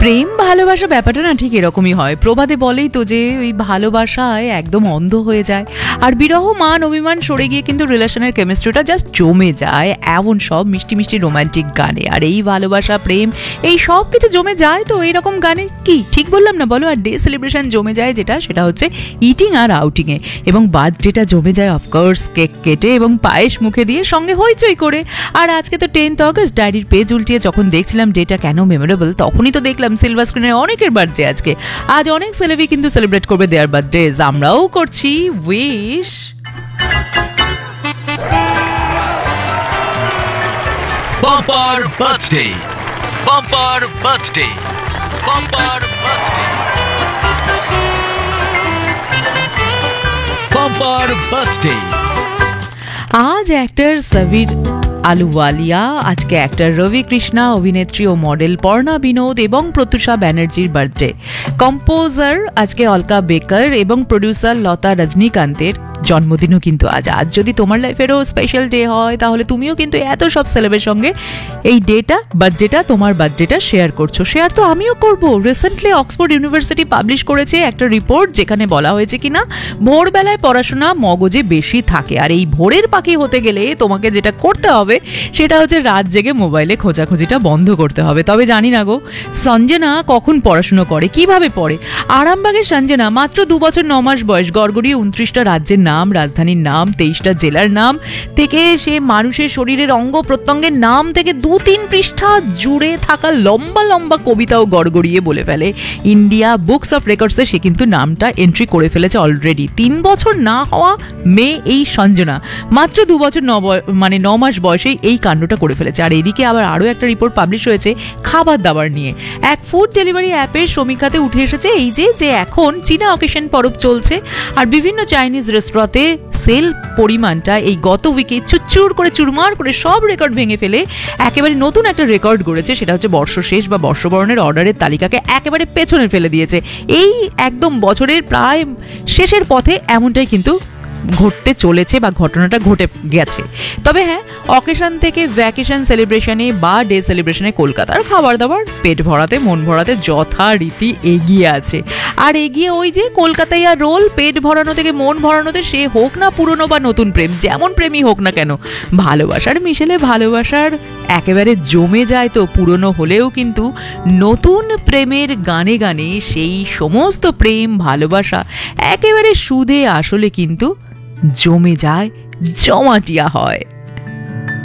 প্রেম ভালোবাসা ব্যাপারটা না ঠিক এরকমই হয়। প্রবাদে বলেই তো যে ওই ভালোবাসায় একদম অন্ধ হয়ে যায়, আর বিরহ মান অভিমান সরে গিয়ে কিন্তু রিলেশনের কেমিস্ট্রিটা জাস্ট জমে যায় এমন সব মিষ্টি মিষ্টি রোমান্টিক গানে। আর এই ভালোবাসা প্রেম এই সব কিছু জমে যায় তো এইরকম গানে, কি ঠিক বললাম না বলো? আর ডে সেলিব্রেশন জমে যায় যেটা, সেটা হচ্ছে ইটিং আর আউটিংয়ে, এবং বার্থডেটা জমে যায় অফকোর্স কেক কেটে এবং পায়েস মুখে দিয়ে সঙ্গে হইচই করে। আর আজকে তো 10th অগস্ট, ডায়েরির পেজ উল্টিয়ে যখন দেখছিলাম ডেটা কেন মেমোরেবল, তখনই তো দেখলাম সিলভার স্ক্রিনে অনেকের বার্থডে আজকে। আজ অনেক সেলিব্রিটি কিন্তু সেলিব্রেট করবে দেয়ার বার্থডেজ, আমরাও করছি wish. Bumper birthday, bumper birthday, bumper birthday, bumper birthday. आज एक्टर सवीर আলুওয়ালিয়া, আজকে অ্যাক্টর রবি কৃষ্ণা, অভিনেত্রী ও মডেল পর্ণা বিনোদ এবং প্রত্যুষা ব্যানার্জির বার্থডে। কম্পোজার আজকে অলকা বেকার এবং প্রডিউসার লতা রজনীকান্তের জন্মদিনও কিন্তু আজ। আজ যদি তোমার লাইফেরও স্পেশাল ডে হয় তাহলে তুমিও কিন্তু এত সব সেলেবের সঙ্গে এই ডেটা বার্থডেটা তোমার বার্থডেটা শেয়ার করছো। শেয়ার তো আমিও করব। রিসেন্টলি অক্সফোর্ড ইউনিভার্সিটি পাবলিশ করেছে একটা রিপোর্ট, যেখানে বলা হয়েছে কিনা ভোরবেলায় পড়াশোনা মগজে বেশি থাকে, আর এই ভোরের পাখি হতে গেলে তোমাকে যেটা করতে হবে সেটা হচ্ছে রাত জেগে মোবাইলে খোঁজাখুঁজিটা বন্ধ করতে হবে। তবে জানি না গো, সঞ্জনা কখন পড়াশুনো করে, কিভাবে পড়ে। আরামবাগের সঞ্জনা মাত্র 2 বছর 9 মাস বয়স, গড়গড়িয়ে 29টা রাজ্যের নাম, রাজধানীর নাম, 23টা জেলার নাম থেকে সে মানুষের শরীরের অঙ্গ প্রত্যঙ্গের নাম থেকে 2-3 পৃষ্ঠা জুড়ে থাকা লম্বা লম্বা কবিতাও গড়গড়িয়ে বলে ফেলে। ইন্ডিয়া বুকস অফ রেকর্ডসে সে কিন্তু নামটা এন্ট্রি করে ফেলেছে অলরেডি। 3 বছর না হওয়া মেয়ে এই সঞ্জনা মাত্র 2 বছর 9 মাস বয়সে এই কাণ্ডটা করে ফেলেছে। আর এদিকে আবার আরও একটা রিপোর্ট পাবলিশ হয়েছে খাবার দাবার নিয়ে। এক ফুড ডেলিভারি অ্যাপের সমীক্ষাতে উঠে এসেছে এই যে এখন চীনা অকেশন পরব চলছে, আর বিভিন্ন চাইনিজ রেস্তোরাঁতে সেল পরিমাণটা এই গত উইকে চুরচুর করে চুরমার করে সব রেকর্ড ভেঙে ফেলে একেবারে নতুন একটা রেকর্ড গড়েছে। সেটা হচ্ছে বর্ষশেষ বা বর্ষবরণের অর্ডারের তালিকাকে একেবারে পেছনে ফেলে দিয়েছে। এই একদম বছরের প্রায় শেষের পথে এমনটাই কিন্তু ঘটতে চলেছে বা ঘটনাটা ঘটে গেছে। তবে হ্যাঁ, অকেশন থেকে ভ্যাকেশন সেলিব্রেশনে বা ডে সেলিব্রেশনে কলকাতার খাবার দাবার পেট ভরাতে মন ভরাতে যথারীতি এগিয়ে আছে। আর এগিয়ে ওই যে কলকাতায় আর রোল, পেট ভরানো থেকে মন ভরানোতে সে হোক না পুরনো বা নতুন প্রেম, যেমন প্রেমই হোক না কেন, ভালোবাসার মিশেলে ভালোবাসার একেবারে জমে যায় তো পুরনো হলেও কিন্তু নতুন প্রেমের গানে গানে সেই সমস্ত প্রেম ভালোবাসা একেবারে সুদে আসলে কিন্তু জমে যায়, জমাটিয়া হয়।